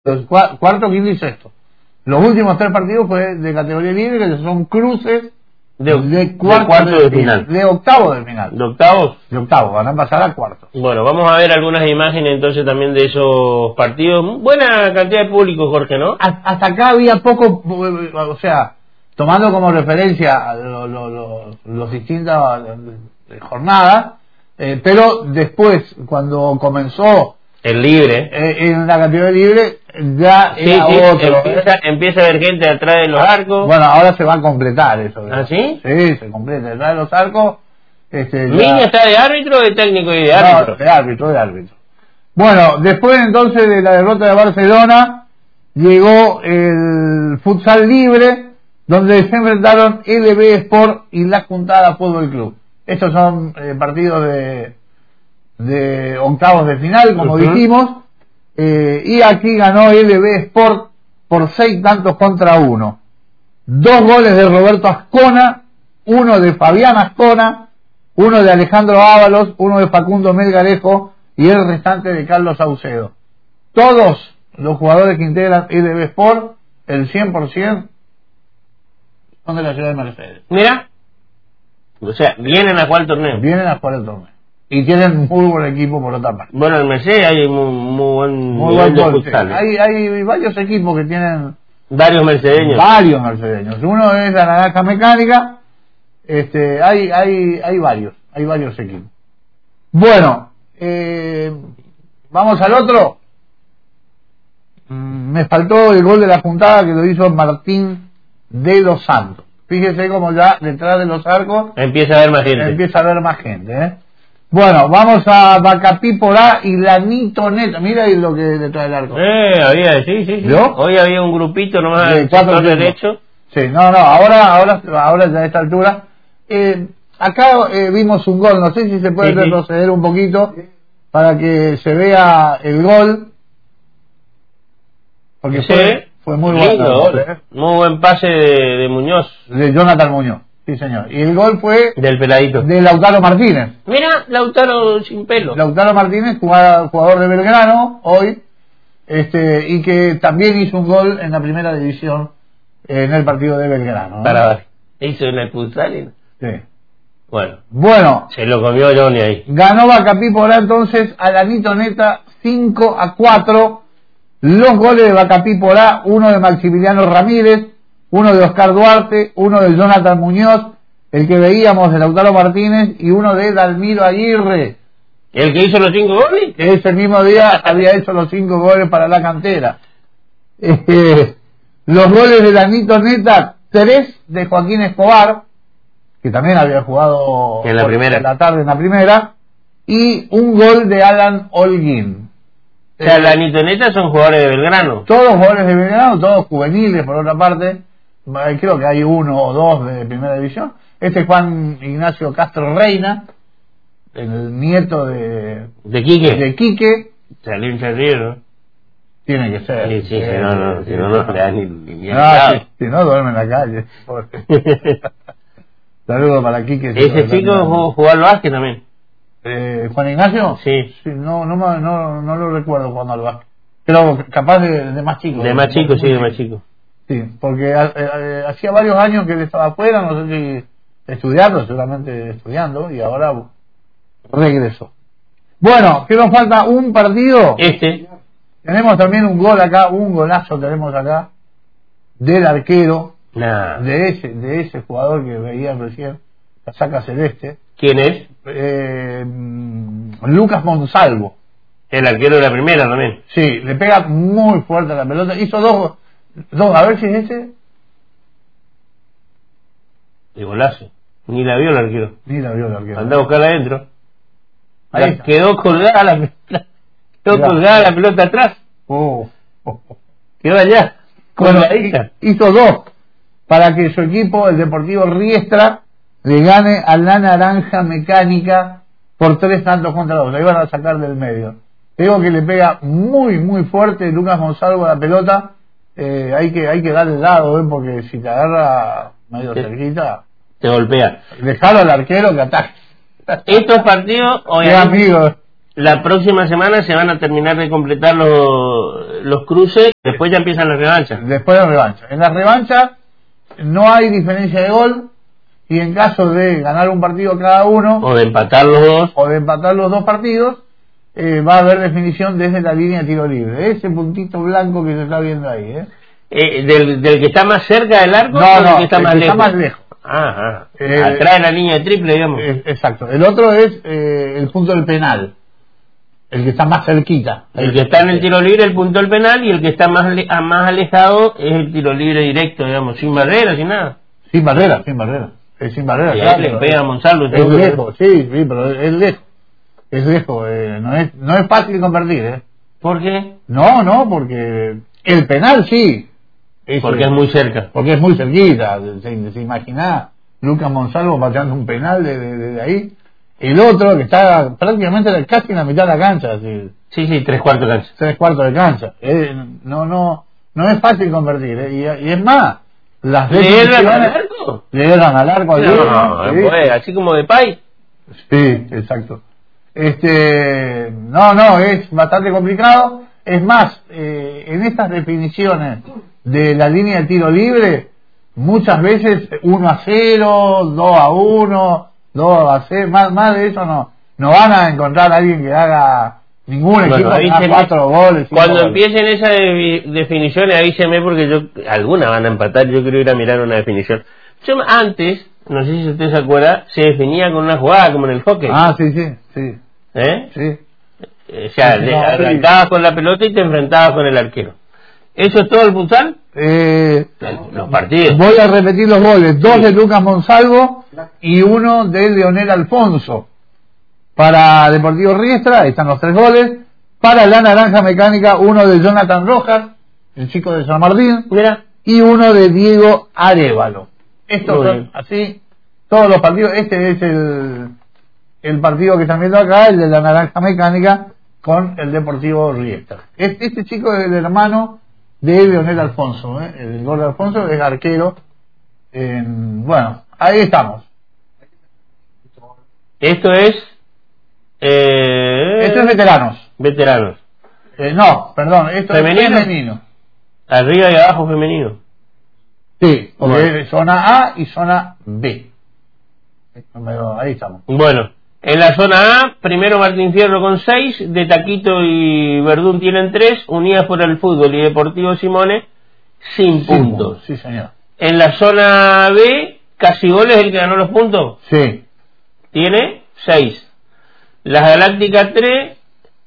cuarto, quinto y sexto. Los últimos 3 partidos fue de categoría libre, que son cruces de cuarto de final. De octavo de final. ¿De octavos? De octavo, van a pasar a cuarto. Bueno, vamos a ver algunas imágenes entonces también de esos partidos. Buena cantidad de público, Jorge, ¿no? Hasta acá había poco, o sea, tomando como referencia los distintas jornadas, pero después, cuando comenzó el libre, en la categoría libre, ya era otro. Empieza a haber gente atrás de los arcos. Bueno, ahora se va a completar eso. ¿Ah, sí? Sí, se completa. Detrás de los arcos. ¿Miña está de árbitro o de técnico y de árbitro? No, de árbitro. Bueno, después entonces de la derrota de Barcelona, llegó el futsal libre, donde se enfrentaron LB Sport y La Juntada Fútbol Club. Estos son partidos de octavos de final, como dijimos, y aquí ganó LB Sport por 6-1. 2 goles de Roberto Ascona, 1 de Fabián Ascona, 1 de Alejandro Ábalos, 1 de Facundo Melgarejo y el restante de Carlos Saucedo. Todos los jugadores que integran LB Sport, el 100%, son de la ciudad de Mercedes. Mira, o sea, vienen a jugar el torneo. Vienen a jugar el torneo. Y tienen muy buen equipo por otra parte. Bueno, en Mercedes hay muy buen futsal. Hay varios equipos que tienen... Varios mercedeños. Uno es la Naranja Mecánica. Hay varios equipos. Bueno, vamos al otro. Me faltó el gol de La Juntada, que lo hizo Martín de los Santos. Fíjese como ya detrás de los arcos empieza a haber más gente. Bueno, vamos a Bacapí Porá y La Nitoneta. Mira ahí lo que detrás del arco. Sí. Hoy había un grupito nomás de 4 derecho. Sí, ahora ya a esta altura. Acá vimos un gol, no sé si se puede retroceder un poquito para que se vea el gol. Porque fue muy bueno. Muy buen pase de Muñoz. De Jonathan Muñoz. Sí, señor. Y el gol fue del peladito. De Lautaro Martínez. Mira, Lautaro sin pelo. Lautaro Martínez, jugador de Belgrano hoy, y que también hizo un gol en la primera división en el partido de Belgrano. Hizo en el futsal. Sí. Bueno. Se lo comió Johnny ahí. Ganó Bacapí Porá entonces a la Nitoneta 5-4. Los goles de Bacapí Porá, uno de Maximiliano Ramírez, uno de Oscar Duarte, uno de Jonathan Muñoz, el que veíamos de Lautaro Martínez, y uno de Dalmiro Aguirre. ¿El que hizo los 5 goles? Ese mismo día había hecho los 5 goles para la cantera. Los goles de la Nitoneta, 3 de Joaquín Escobar, que también había jugado en la tarde en la primera, y un gol de Alan Holguín. O sea, la Nitoneta son jugadores de Belgrano. Todos jugadores de Belgrano, todos juveniles por otra parte. Creo que hay 1 o 2 de primera división. Juan Ignacio Castro Reina, el nieto de Quique. Salió un charriero. Tiene que ser. Si no le da ni si no duerme en la calle. Saludos para Quique. Ese chico jugó al básquet también. ¿Juan Ignacio? Sí. No lo recuerdo jugando al básquet. Pero capaz de más chico. De más chico. Sí, porque hacía varios años que él estaba afuera, no sé si seguramente estudiando, y ahora regresó. Bueno, ¿qué nos falta? Un partido. Tenemos también un gol acá, un golazo tenemos acá, del arquero, de ese jugador que veía recién, la saca celeste. ¿Quién es? Lucas Monsalvo. El arquero de la primera también. Sí, le pega muy fuerte a la pelota, hizo dos, a ver si es ese. De golazo. Ni la vio el arquero. Anda a buscarla adentro. Ahí quedó colgada la pelota. La pelota atrás. Quedó allá. Hizo 2 para que su equipo, el Deportivo Riestra, le gane a la Naranja Mecánica por 3-2. La iban a sacar del medio. Digo que le pega muy muy fuerte Lucas Monsalvo a la pelota. Hay que darle el lado, porque si te agarra medio cerquita, te golpea. Dejalo al arquero que ataque. Estos partidos, obviamente, La próxima semana se van a terminar de completar los cruces, después ya empiezan las revanchas. Después de la revancha. En la revancha no hay diferencia de gol, y en caso de ganar un partido cada uno, o de empatar los dos, partidos, va a haber definición desde la línea de tiro libre. Ese puntito blanco que se está viendo ahí. Del que está más cerca del arco, no, o del que está más lejos. Está más lejos. Atrás de la línea de triple, digamos. Exacto. El otro es el punto del penal, el que está más cerquita. El que está en el tiro libre, el punto del penal, y el que está más alejado es el tiro libre directo, digamos, sin barrera, sin nada. Sin barrera. Es sin barrera. Y ahí le pega a Monsalvo. Es lejos, sí, pero es lejos. Es lejos, no es fácil convertir, ¿Por qué? No, porque el penal sí. Porque es muy cerca. Porque es muy cerquita. Se imagina Lucas Monsalvo pateando un penal de ahí. El otro que está prácticamente casi en la mitad de la cancha. Así. Sí, 3/4 de cancha. 3/4 de cancha. No es fácil convertir. Y es más, las ¿Le erran al arco? Le erran al arco. Pues, así como de Pay. Sí, exacto. No, es bastante complicado. Es más, en estas definiciones de la línea de tiro libre, muchas veces 1-0, 2-1, 2-0, más de eso no van a encontrar a alguien que haga ningún equipo que haga 4 goles. Cuando empiecen esas definiciones, avíseme, porque algunas van a empatar. Yo quiero ir a mirar una definición. Antes, no sé si usted se acuerda, se definía con una jugada como en el hockey. Sí. Sí. Sí. O sea, arrancabas con la pelota y te enfrentabas con el arquero. ¿Eso es todo el futsal? Los partidos. Voy a repetir los goles: 2 de Lucas Monsalvo y 1 de Leonel Alfonso. Para Deportivo Riestra están los 3 goles. Para la Naranja Mecánica, 1 de Jonathan Rojas, el chico de San Martín. Mira. Y 1 de Diego Arévalo. Estos son así todos los partidos. Este es el partido que están viendo acá, el de la Naranja Mecánica con el Deportivo Riestra. Este chico es el hermano de Leonel Alfonso, el gol de Alfonso es arquero. Bueno, ahí estamos. Esto es veteranos. No, perdón, esto es femenino. Arriba y abajo femenino. Sí, porque es zona A y zona B. Ahí estamos. Bueno, en la zona A, primero Martín Fierro con 6, de Taquito y Verdún tienen 3, Unidas por el Fútbol y Deportivo Simone sin puntos. Sí, señor. En la zona B, Casigol es el que ganó los puntos. Sí. Tiene 6. Las Galácticas 3,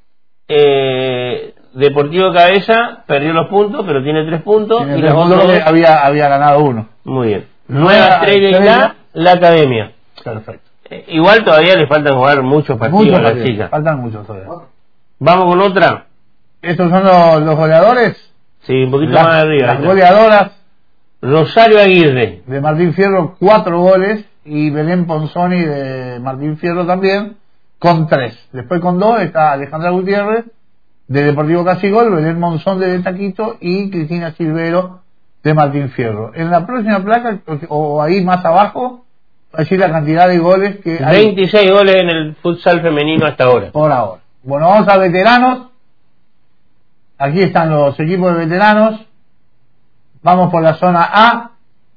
Deportivo Cabeza perdió los puntos, pero tiene 3 puntos. Y los otros había ganado 1. Muy bien. Nueva Estrella y la Academia. Perfecto. Igual todavía le faltan jugar muchos partidos a las chicas. Faltan muchos todavía. Vamos con otra. ¿Estos son los goleadores? Sí, un poquito más arriba. Las goleadoras. Rosario Aguirre. De Martín Fierro, 4 goles. Y Belén Ponzoni de Martín Fierro también, con 3. Después con 2 está Alejandra Gutiérrez de Deportivo Casigol, Belén Monzón de Taquito y Cristina Silvero de Martín Fierro. En la próxima placa, o ahí más abajo, va a decir la cantidad de goles que hay. 26 goles en el futsal femenino hasta ahora. Por ahora. Bueno, vamos a veteranos. Aquí están los equipos de veteranos. Vamos por la zona A.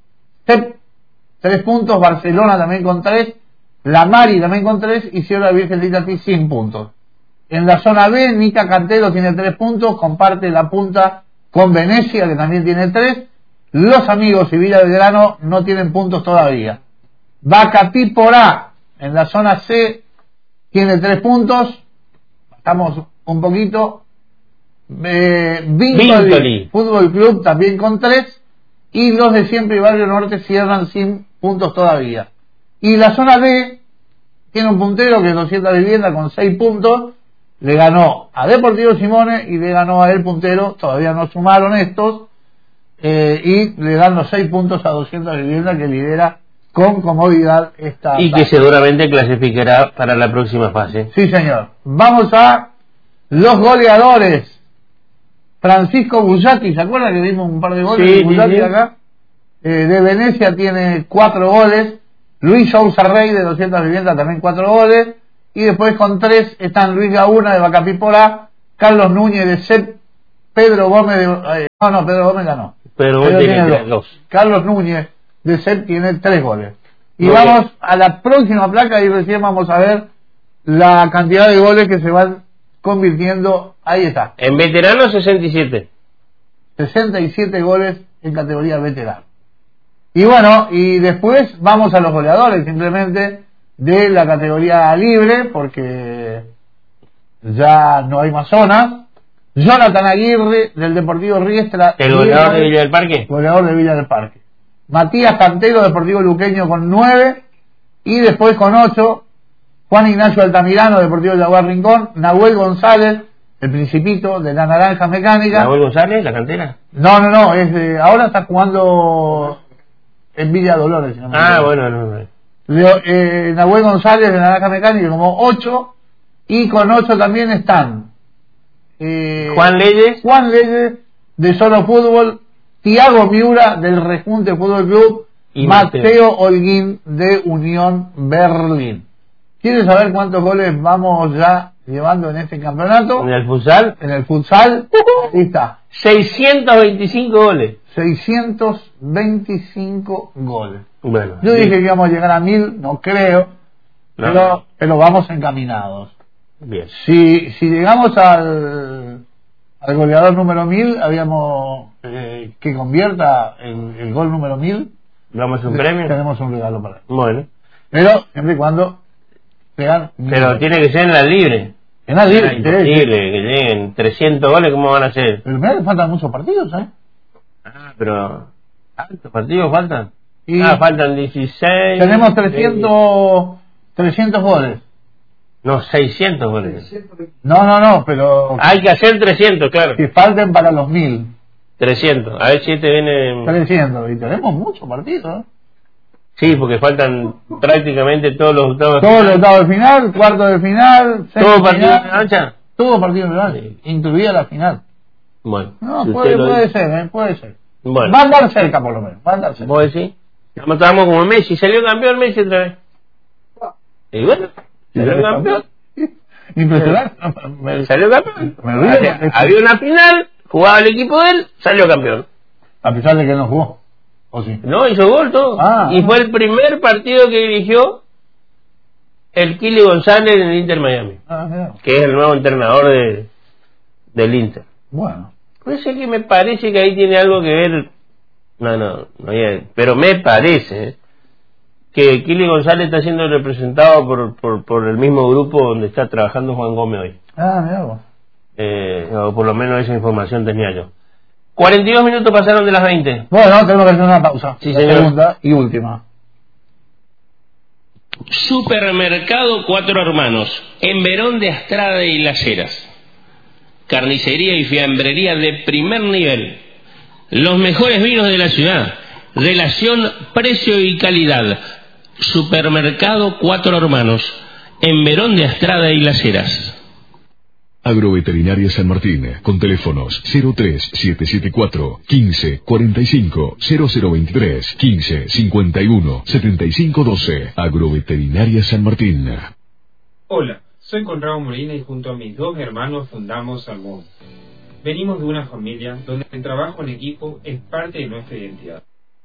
3 puntos, Barcelona también con 3, La Mari también con 3 y Sierra Virgen de Itatí sin puntos. En la zona B, Nica Cantero tiene 3 puntos, comparte la punta con Venecia, que también tiene 3. Los Amigos y Villa Belgrano no tienen puntos todavía. Bacatí Porá, en la zona C, tiene 3 puntos. Estamos un poquito. Vincoli Fútbol Club también con 3. Y los de Siempre y Barrio Norte cierran sin puntos todavía. Y la zona D tiene un puntero que es 200 Vivienda con 6 puntos. Le ganó a Deportivo Simone y le ganó a el puntero. Todavía no sumaron estos. Y le dan los 6 puntos a 200 Vivienda, que lidera con comodidad esta. Y que seguramente clasificará para la próxima fase. Sí, señor. Vamos a los goleadores. Francisco Bullati, ¿se acuerdan que dimos un par de goles de Bullati acá? De Venecia tiene 4 goles. Luis Sousa Rey de 200 Viviendas también 4 goles. y después con 3 están Luis Gauna de Bacapiporá, Carlos Núñez de CEP, Pedro Gómez de... Pedro Gómez ganó. Pedro Gómez tiene 2. Carlos Núñez de CEP tiene 3 goles. Y Muy vamos bien. a la próxima placa y recién vamos a ver la cantidad de goles que se van convirtiendo. Ahí está. En veteranos 67. 67 goles en categoría veterano. Y bueno, y después vamos a los goleadores simplemente de la categoría libre, porque ya no hay más zonas. Jonathan Aguirre del Deportivo Riestra. ¿El goleador de Villa del Parque? Goleador de Villa del Parque. Matías Cantero, Deportivo Luqueño, con 9. Y después con 8, Juan Ignacio Altamirano, Deportivo Jaguar Rincón. Nahuel González, el Principito, de la Naranja Mecánica. ¿Nahuel González, la cantera? No, ahora está jugando en Villa Dolores. Si no me equivoco. Bueno, no. Nahuel González, de Naranja Mecánica, como 8. Y con 8 también están Juan Leyes, de Solo Fútbol, Tiago Miura, del Rejunte Fútbol Club, y Mateo Holguín, de Unión Berlín. ¿Quieres saber cuántos goles vamos ya llevando en este campeonato? ¿En el futsal? En el futsal, ahí está. 625 goles. 625 goles. Bueno. Yo dije que íbamos a llegar a 1000, no creo, No. pero vamos encaminados. Bien. Si llegamos al goleador número 1000, habíamos que convierta el gol número 1000. ¿Damos un premio? Tenemos un regalo para él. Bueno. Pero siempre y cuando pegan. Pero tiene que ser en la libre. En la libre. Imposible que lleguen 300 goles, ¿cómo van a ser? Pero mirá que faltan muchos partidos, ¿eh? Pero... ¿cuántos partidos faltan? Y faltan 16... tenemos 300 goles. No, 600 goles. No, pero Hay que hacer 300, claro. que falten para los 1000. 300. A ver si este viene... 300. Y tenemos muchos partidos, ¿eh? Sí, porque faltan prácticamente todos los octavos. Todos los octavos de final, cuartos de final, ¿Todo partido de semifinal, cancha? todo partido de final, Sí. incluida la final. Bueno. No, si puede usted lo dice. ser, puede ser. Bueno. Va a andar cerca por lo menos, va a andar cerca. ¿Vos decís? Estamos como Messi. Salió campeón Messi otra vez. Y bueno, salió campeón. Impresionante. Salió campeón. Me río, Había una final, jugaba el equipo de él, salió campeón. A pesar de que no jugó. ¿O sí? No, hizo gol todo. Y fue el primer partido que dirigió el Kili González en el Inter Miami. Mira. Que es el nuevo entrenador del Inter. Bueno. Pues es que me parece que ahí tiene algo que ver. No hay, pero me parece que Kili González está siendo representado por el mismo grupo donde está trabajando Juan Gómez hoy. Mira vos. O por lo menos esa información tenía yo. 42 minutos pasaron de las 20. Bueno, tenemos que hacer una pausa. Sí, La señor. segunda y última. Supermercado Cuatro Hermanos, en Verón de Astrada y Las Heras. Carnicería y fiambrería de primer nivel. Los mejores vinos de la ciudad. Relación precio y calidad. Supermercado Cuatro Hermanos, en Verón de Astrada y Las Heras. Agroveterinaria San Martín, con teléfonos 03774 15 45 0023 15 51 75 12. Agroveterinaria San Martín. Hola, soy Conrado Molina y junto a mis 2 hermanos fundamos Salmón. Venimos de una familia donde el trabajo en equipo es parte de nuestra identidad.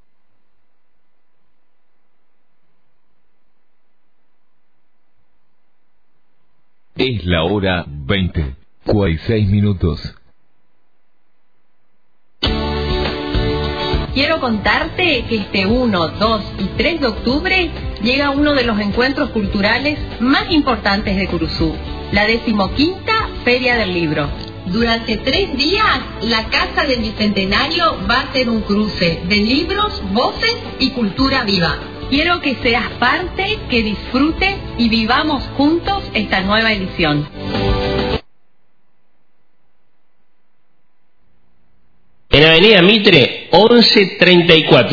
Es la hora 20, 46 minutos. Quiero contarte que este 1, 2 y 3 de octubre llega uno de los encuentros culturales más importantes de Curuzú, la 15ª Feria del Libro. Durante 3 días, la Casa del Bicentenario va a ser un cruce de libros, voces y cultura viva. Quiero que seas parte, que disfrutes y vivamos juntos esta nueva edición. En Avenida Mitre, 1134.